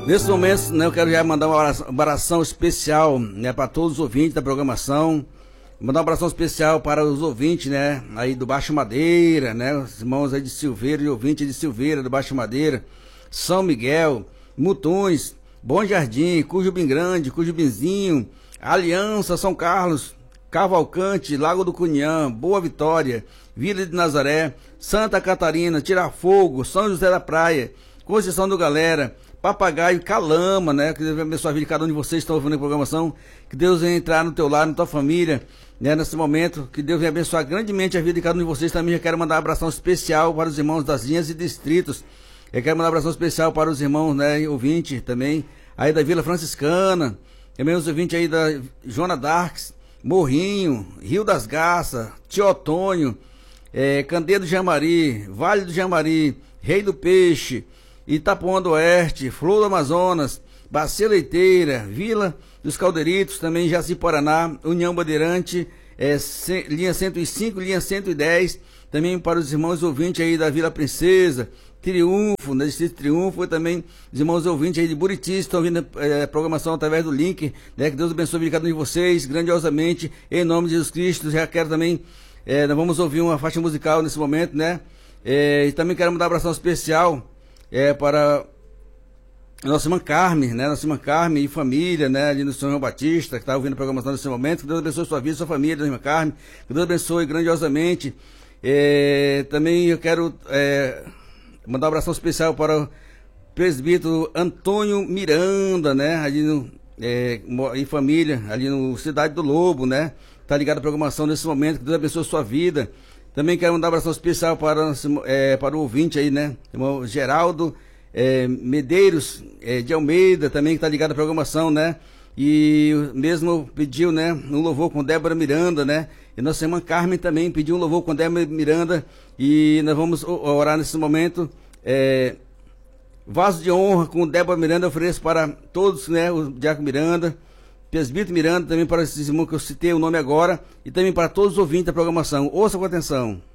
Nesse momento, né, eu quero já mandar uma oração especial, né, para todos os ouvintes da programação. Mandar uma abração especial para os ouvintes, né, aí do Baixo Madeira, né, os irmãos aí de Silveira e ouvintes de Silveira, do Baixo Madeira, São Miguel, Mutuns, Bom Jardim, Cujubim Grande, Cujubinzinho, Aliança, São Carlos, Cavalcante, Lago do Cunhã, Boa Vitória, Vila de Nazaré, Santa Catarina, Tirafogo, São José da Praia, Conceição do Galera, Papagaio, Calama, né? Que Deus abençoe a vida de cada um de vocês que estão ouvindo a programação. Que Deus venha entrar no teu lar, na tua família, né? Nesse momento, que Deus venha abençoar grandemente a vida de cada um de vocês. Também já quero mandar um abração especial para os irmãos das linhas e distritos. Eu quero mandar um abração especial para os irmãos, né? Ouvintes também, aí da Vila Franciscana. Também os ouvintes aí da Joana Darks, Morrinho, Rio das Garças, Tio Otônio, Candeia do Jamari, Vale do Jamari, Rei do Peixe, Itapuã do Oeste, Flor do Amazonas, Bacia Leiteira, Vila dos Caldeiritos, também Jaci-Paraná, União Bandeirante, linha 105, linha 110, também para os irmãos ouvintes aí da Vila Princesa, Triunfo, no Distrito Triunfo, e também os irmãos ouvintes aí de Buriti, estão ouvindo a programação através do link, né? Que Deus abençoe a vida de cada um de vocês, grandiosamente, em nome de Jesus Cristo. Já quero também, nós vamos ouvir uma faixa musical nesse momento, né? E também quero mandar um abração especial para a nossa irmã Carme, né? Nossa irmã Carme e família, né? Ali no São João Batista, que está ouvindo a programação nesse momento. Que Deus abençoe sua vida, sua família, irmã Carme. Que Deus abençoe grandiosamente. Também eu quero mandar um abração especial para o presbítero Antônio Miranda, né? Ali no, e família, ali no Cidade do Lobo, né? Tá ligado à programação nesse momento. Que Deus abençoe sua vida. Também quero mandar um abração especial para o ouvinte aí, né? Irmão Geraldo Medeiros de Almeida, também que está ligado à programação, né? E mesmo pediu, né, um louvor com Débora Miranda, né? E nossa irmã Carmen também pediu um louvor com Débora Miranda. E nós vamos orar nesse momento. Vaso de honra com Débora Miranda, eu ofereço para todos, né? O Diácono Miranda, Presbítero Miranda, também para esses irmãos que eu citei o nome agora, e também para todos os ouvintes da programação. Ouça com atenção.